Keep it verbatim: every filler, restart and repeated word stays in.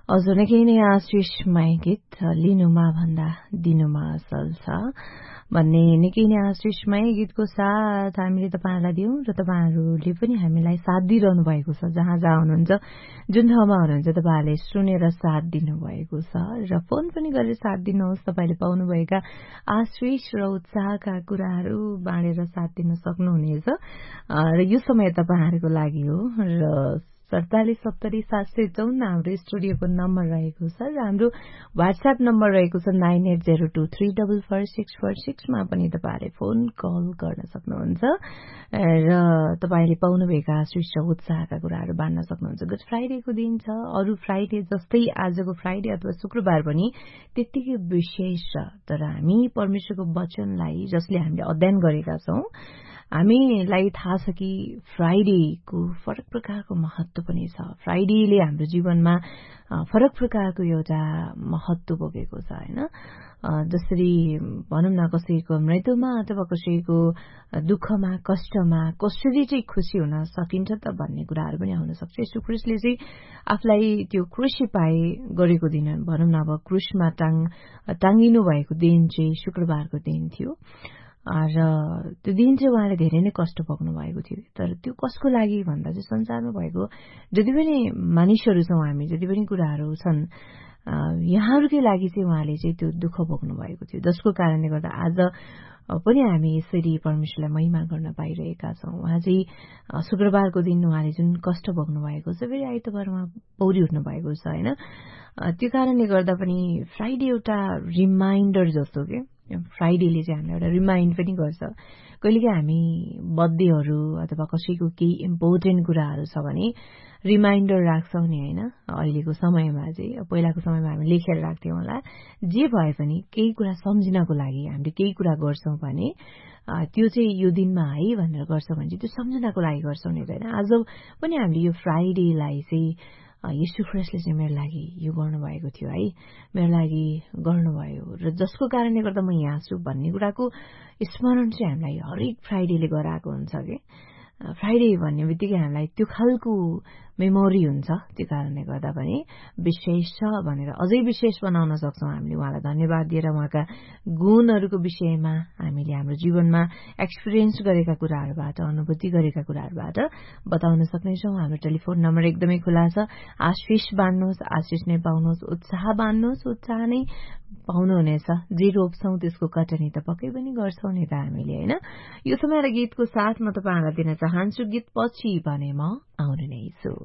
हजुर निकै नै आशिषमय गीत लिनुमा भन्दा दिनुमा असल छ भन्ने निकै नै आशिषमय गीतको साथ हामीले तपाईँहरूलाई दियौं र तपाईँहरूले पनि हामीलाई साथ दिइरहनु भएको छ। जहाँ जहाँ हुनुहुन्छ, जुन ठाउँमा हुनुहुन्छ, तपाईँहरूले सुनेर साथ दिनुभएको छ र फोन पनि गरेर साथ दिनुहोस्। तपाईँले पाउनुभएका आशिष र उत्साहका कुराहरू बाँडेर साथ दिन सक्नुहुनेछ र यो समय तपाईँहरूको लागि हो। र सडतालीस सत्तरी सात सय चौन्न हाम्रो स्टुडियोको नम्बर रहेको छ र हाम्रो व्हाट्सएप नम्बर रहेको छ nine at zero two three double four six four सिक्समा पनि तपाईँहरूले फोन कल गर्न सक्नुहुन्छ र तपाईँले पाउनुभएका आशिष र उत्साहका कुराहरू बाँड्न सक्नुहुन्छ। गुड फ्राइडेको दिन छ। अरू फ्राइडे जस्तै आजको फ्राइडे अथवा शुक्रबार पनि त्यत्तिकै विशेष छ। तर हामी परमेश्वरको वचनलाई जसले हामीले अध्ययन गरेका छौं, हामीलाई थाहा छ कि फ्राइडेको फरक प्रकारको महत्व पनि छ। फ्राइडेले हाम्रो जीवनमा फरक प्रकारको एउटा महत्व बोकेको छ, होइन? जसरी भनौँ न, कसैको मृत्युमा अथवा कसैको दुःखमा, कष्टमा कसरी चाहिँ खुसी हुन सकिन्छ त भन्ने कुराहरू पनि आउन सक्छ। यीशु ख्रीष्टले चाहिँ आफूलाई त्यो क्रुसिफाई गरेको दिन, भनौँ न, अब क्रुसमा टाङ टाङ्गिनु भएको दिन चाहिँ शुक्रबारको दिन थियो र त्यो दिन चाहिँ उहाँले धेरै नै कष्ट भोग्नु भएको थियो। तर त्यो कसको लागि भन्दा चाहिँ संसारमा भएको जति पनि मानिसहरू छौँ, हामी जति पनि कुराहरू छन्, यहाँहरूकै लागि चाहिँ उहाँले चाहिँ त्यो दुःख भोग्नु भएको थियो, जसको कारणले गर्दा आज पनि हामी यसरी परमेश्वरलाई महिमा गर्न पाइरहेका छौँ। उहाँ चाहिँ शुक्रबारको दिन उहाँले जुन कष्ट भोग्नु भएको छ, फेरि आइतबार उहाँ पौडी उठ्नु भएको छ, होइन? त्यो कारणले गर्दा पनि फ्राइडे एउटा रिमाइन्डर जस्तो के फ्राइडेले चाहिँ हामीलाई एउटा रिमाइन्ड पनि गर्छ। कहिलेकाहीँ हामी बर्थडेहरू अथवा कसैको केही इम्पोर्टेन्ट कुराहरू छ भने रिमाइन्डर राख्छौँ नि, होइन? अहिलेको समयमा चाहिँ, पहिलाको समयमा हामी लेखेर राख्थ्यौँ होला। जे भए पनि केही कुरा सम्झिनको लागि हामीले केही कुरा गर्छौँ भने त्यो चाहिँ यो दिनमा है भनेर गर्छौँ भने चाहिँ त्यो सम्झिनको लागि गर्छौँ नि, होइन? आज पनि हामीले यो फ्राइडेलाई चाहिँ यीशु ख्रीष्टले चाहिँ मेरो लागि यो गर्नुभएको थियो है, मेरो लागि गर्नुभयो र जसको कारणले गर्दा म यहाँ छु भन्ने कुराको स्मरण चाहिँ हामीलाई हरेक फ्राइडेले गराएको हुन्छ कि फ्राइडे भन्ने बित्तिकै हामीलाई त्यो खालको मेमोरी हुन्छ। त्यो कारणले गर्दा पनि विशेष छ भनेर अझै विशेष बनाउन सक्छौँ हामीले उहाँलाई धन्यवाद दिएर उहाँका गुणहरूको विषयमा हामीले हाम्रो जीवनमा एक्सपिरियन्स गरेका कुराहरूबाट, अनुभूति गरेका कुराहरूबाट बताउन सक्नेछौँ। हाम्रो टेलिफोन नम्बर एकदमै खुला छ। आशिष बाँड्नुहोस्, आशिष नै पाउनुहोस्, उत्साह बाँड्नुहोस्, उत्साह नै पाउनुहुनेछ। जे रोप्छौँ त्यसको कटनी त पक्कै पनि गर्छौँ नि त हामीले, होइन? यो समय र गीतको साथ म तपाईँहरूलाई दिन चाहन्छु। गीत पछि भने म आउने नै छु।